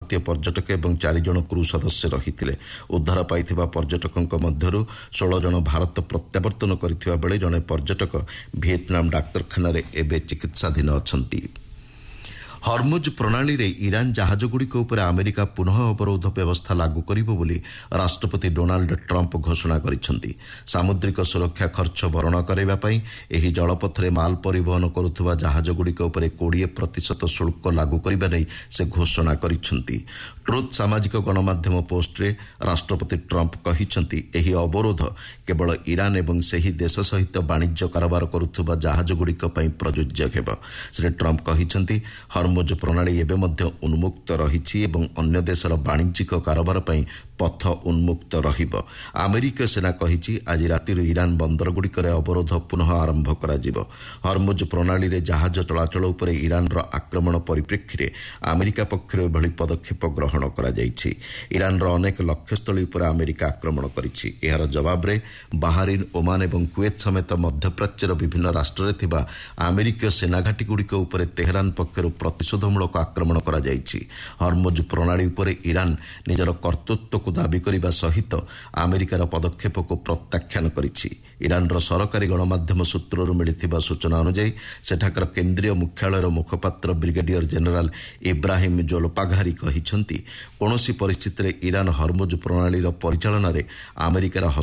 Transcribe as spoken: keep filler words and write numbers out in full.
ଭାରତୀୟ ପର୍ଯ୍ୟଟକ ଏବଂ ଚାରି ଜଣ କ୍ରୁ ସଦସ୍ୟ ରହିଥିଲେ। ଉଦ୍ଧାର ପାଇଥିବା ପର୍ଯ୍ୟଟକଙ୍କ ମଧ୍ୟରୁ ଷୋହଳ ଜଣ ଭାରତ ପ୍ରତ୍ୟାବର୍ତ୍ତନ କରିଥିବା ବେଳେ ଜଣେ ପର୍ଯ୍ୟଟକ ଭିଏତନାମ ଡାକ୍ତରଖାନାରେ ଏବେ ଚିକିତ୍ସାଧୀନ ଅଛନ୍ତି। ହର୍ମୁଜ ପ୍ରଣାଳୀରେ ଇରାନ ଜାହାଜଗୁଡ଼ିକ ଉପରେ ଆମେରିକା ପୁନଃ ଅବରୋଧ ବ୍ୟବସ୍ଥା ଲାଗୁ କରିବ ବୋଲି ରାଷ୍ଟ୍ରପତି ଡୋନାଲ୍ଡ ଟ୍ରମ୍ପ ଘୋଷଣା କରିଛନ୍ତି। ସାମୁଦ୍ରିକ ସୁରକ୍ଷା ଖର୍ଚ୍ଚ ଭରଣ କରାଇବା ପାଇଁ ଏହି ଜଳପଥରେ ମାଲ ପରିବହନ କରୁଥିବା ଜାହାଜଗୁଡ଼ିକ ଉପରେ କୋଡ଼ିଏ ପ୍ରତିଶତ ଶୁଳ୍କ ଲାଗୁ କରିବା ନେଇ ସେ ଘୋଷଣା କରିଛନ୍ତି। ଟ୍ରୁଥ୍ ସାମାଜିକ ଗଣମାଧ୍ୟମ ପୋଷ୍ଟରେ ରାଷ୍ଟ୍ରପତି ଟ୍ରମ୍ପ କହିଛନ୍ତି, ଏହି ଅବରୋଧ କେବଳ ଇରାନ ଏବଂ ସେହି ଦେଶ ସହିତ ବାଣିଜ୍ୟ କାରବାର କରୁଥିବା ଜାହାଜଗୁଡ଼ିକ ପାଇଁ ପ୍ରଯୁଜ୍ୟ ହେବ। ଶ୍ରୀ ଟ୍ରମ୍ପ କହିଛନ୍ତି, ହର୍ମୁଜ ପ୍ରଣାଳୀ ଏବେ ମଧ୍ୟ ଉନ୍ମୁକ୍ତ ରହିଛି ଏବଂ ଅନ୍ୟ ଦେଶର ବାଣିଜ୍ୟିକ କାରବାର ପାଇଁ ପଥ ଉନ୍ମୁକ୍ତ ରହିବ। ଆମେରିକୀୟ ସେନା କହିଛି, ଆଜି ରାତିରୁ ଇରାନ ବନ୍ଦରଗୁଡ଼ିକରେ ଅବରୋଧ ପୁନଃ ଆରମ୍ଭ କରାଯିବ। ହର୍ମୁଜ ପ୍ରଣାଳୀରେ ଜାହାଜ ଚଳାଚଳ ଉପରେ ଇରାନର ଆକ୍ରମଣ ପରିପ୍ରେକ୍ଷୀରେ ଆମେରିକା ପକ୍ଷରୁ ଏଭଳି ପଦକ୍ଷେପ ଗ୍ରହଣ କରାଯାଇଛି। ଇରାନର ଅନେକ ଲକ୍ଷ୍ୟସ୍ଥଳୀ ଉପରେ ଆମେରିକା ଆକ୍ରମଣ କରିଛି। ଏହାର ଜବାବରେ ବାହାରିନ୍, ଓମାନ ଏବଂ କୁଏତ ସମେତ ମଧ୍ୟପ୍ରାଚ୍ୟର ବିଭିନ୍ନ ରାଷ୍ଟ୍ରରେ ଥିବା ଆମେରିକୀୟ ସେନାଘାଟିଗୁଡ଼ିକ ଉପରେ ତେହେରାନ ପକ୍ଷରୁ ପ୍ରତିଶୋଧମୂଳକ ଆକ୍ରମଣ କରାଯାଇଛି। ହର୍ମୁଜ ପ୍ରଣାଳୀ ଉପରେ ଇରାନ ନିଜର କର୍ତ୍ତୃତ୍ୱକୁ ଦାବି କରିବା ସହିତ ଆମେରିକାର ପଦକ୍ଷେପକୁ ପ୍ରତ୍ୟାଖ୍ୟାନ କରିଛି। ଇରାନର ସରକାରୀ ଗଣମାଧ୍ୟମ ସୂତ୍ରରୁ ମିଳିଥିବା ସୂଚନା ଅନୁଯାୟୀ ସେଠାକାର କେନ୍ଦ୍ରୀୟ ମୁଖ୍ୟାଳୟର ମୁଖପାତ୍ର ବ୍ରିଗେଡିୟର ଜେନେରାଲ ଇବ୍ରାହିମ ଜୋଲପାଘାରି କହିଛନ୍ତି, କୌଣସି ପରିସ୍ଥିତିରେ ଇରାନ ହର୍ମୁଜ ପ୍ରଣାଳୀର ପରିଚାଳନାରେ ଆମେରିକାର